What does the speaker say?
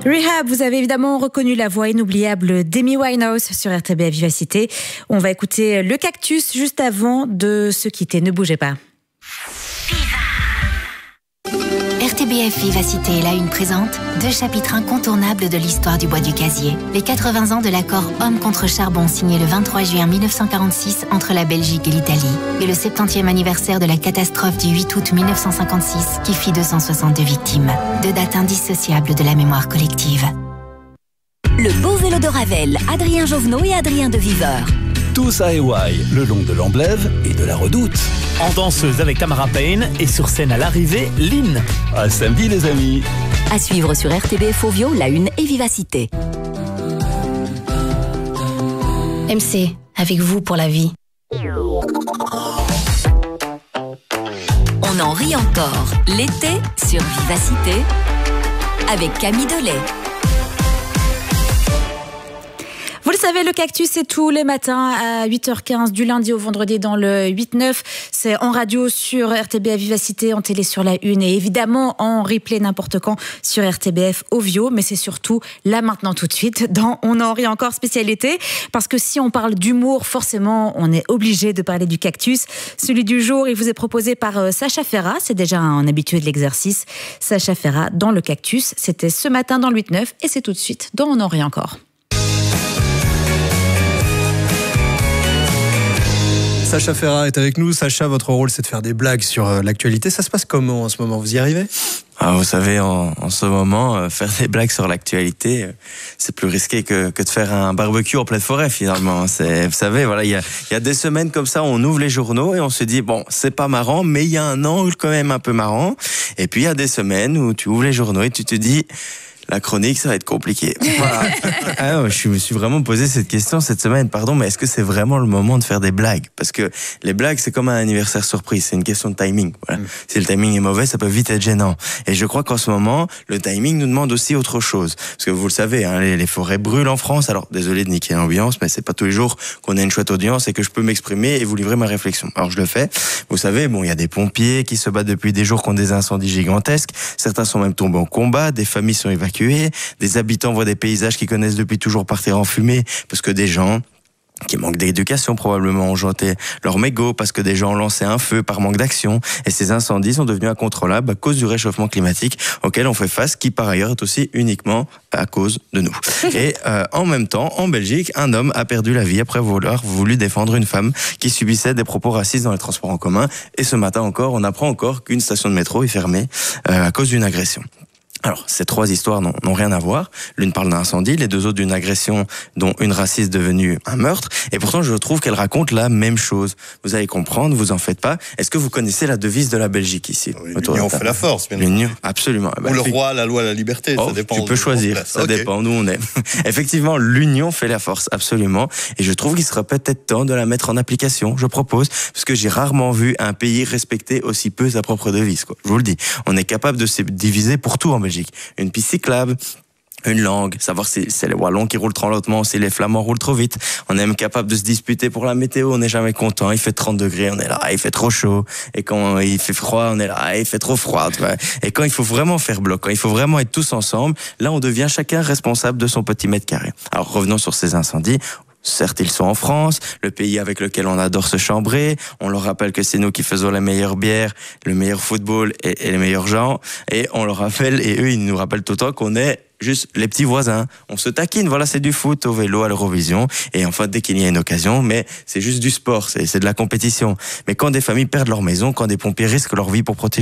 Rehab, vous avez évidemment reconnu la voix inoubliable d'Amy Winehouse sur RTBF Vivacité. On va écouter Le Cactus juste avant de se quitter. Ne bougez pas. RTBF Vivacité et la Une présente 2 chapitres incontournables de l'histoire du bois du casier. Les 80 ans de l'accord Homme contre charbon signé le 23 juin 1946 entre la Belgique et l'Italie. Et le 70e anniversaire de la catastrophe du 8 août 1956 qui fit 262 victimes. 2 dates indissociables de la mémoire collective. Le beau vélo de Ravel, Adrien Jovenot et Adrien de Viveur. Tous à Hawaï, le long de l'Amblève et de la Redoute. En danseuse avec Tamara Payne et sur scène à l'arrivée, Lynn. À samedi les amis. À suivre sur RTBF Ovio, La Une et Vivacité. MC, avec vous pour la vie. On en rit encore. L'été sur Vivacité avec Camille Delay. Vous le savez, Le Cactus, c'est tous les matins à 8h15 du lundi au vendredi dans le 8-9. C'est en radio sur RTBF Vivacité, en télé sur La Une et évidemment en replay n'importe quand sur RTBF Ovio. Mais c'est surtout là maintenant tout de suite dans On en rit encore spécialité. Parce que si on parle d'humour, forcément, on est obligé de parler du cactus. Celui du jour, il vous est proposé par Sacha Ferra. C'est déjà un habitué de l'exercice. Sacha Ferra dans Le Cactus. C'était ce matin dans le 8-9 et c'est tout de suite dans On en rit encore. Sacha Ferra est avec nous. Sacha, votre rôle, c'est de faire des blagues sur l'actualité. Ça se passe comment en ce moment? Vous y arrivez? Vous savez, en ce moment, faire des blagues sur l'actualité, c'est plus risqué que de faire un barbecue en pleine forêt, finalement. Vous savez, voilà, il y a des semaines comme ça, on ouvre les journaux et on se dit, bon, c'est pas marrant, mais il y a un angle quand même un peu marrant. Et puis, il y a des semaines où tu ouvres les journaux et tu te dis, la chronique, ça va être compliqué. Voilà. Je me suis vraiment posé cette question cette semaine. Pardon, mais est-ce que c'est vraiment le moment de faire des blagues? Parce que les blagues, c'est comme un anniversaire surprise. C'est une question de timing. Voilà. Si le timing est mauvais, ça peut vite être gênant. Et je crois qu'en ce moment, le timing nous demande aussi autre chose. Parce que vous le savez, hein, les forêts brûlent en France. Alors, désolé de niquer l'ambiance, mais c'est pas tous les jours qu'on a une chouette audience et que je peux m'exprimer et vous livrer ma réflexion. Alors, je le fais. Vous savez, bon, il y a des pompiers qui se battent depuis des jours contre des incendies gigantesques. Certains sont même tombés en combat. Des familles sont évacuées. Des habitants voient des paysages qu'ils connaissent depuis toujours partir en fumée parce que des gens qui manquent d'éducation probablement ont jeté leur mégot parce que des gens ont lancé un feu par manque d'action et ces incendies sont devenus incontrôlables à cause du réchauffement climatique auquel on fait face, qui par ailleurs est aussi uniquement à cause de nous. Et en même temps, en Belgique, un homme a perdu la vie après avoir voulu défendre une femme qui subissait des propos racistes dans les transports en commun. Et ce matin encore, on apprend encore qu'une station de métro est fermée à cause d'une agression. Alors, ces 3 histoires n'ont rien à voir. L'une parle d'un incendie, les 2 autres d'une agression dont une raciste devenue un meurtre. Et pourtant, je trouve qu'elles racontent la même chose. Vous allez comprendre, vous en faites pas. Est-ce que vous connaissez la devise de la Belgique ici? Oui, l'union fait la force, bien L'union, absolument. Ou le roi, la loi, la liberté, ça dépend. Tu peux choisir, ça dépend d'où on est. Effectivement, l'union fait la force, absolument. Et je trouve qu'il serait peut-être temps de la mettre en application, je propose, parce que j'ai rarement vu un pays respecter aussi peu sa propre devise, quoi. Je vous le dis. On est capable de se diviser pour tout en Belgique. Une piste cyclable, une langue, savoir si c'est les Wallons qui roulent trop lentement, si les Flamands roulent trop vite. On est même capable de se disputer pour la météo, on n'est jamais content. Il fait 30 degrés, on est là, il fait trop chaud. Et quand il fait froid, on est là, il fait trop froid. Tu vois. Et quand il faut vraiment faire bloc, quand il faut vraiment être tous ensemble, là on devient chacun responsable de son petit mètre carré. Alors revenons sur ces incendies. Certes, ils sont en France, le pays avec lequel on adore se chambrer. On leur rappelle que c'est nous qui faisons la meilleure bière, le meilleur football et les meilleurs gens. Et on leur rappelle, et eux, ils nous rappellent tout le temps qu'on est juste les petits voisins. On se taquine, voilà, c'est du foot, au vélo, à l'Eurovision. Et enfin, dès qu'il y a une occasion, mais c'est juste du sport, c'est de la compétition. Mais quand des familles perdent leur maison, quand des pompiers risquent leur vie pour protéger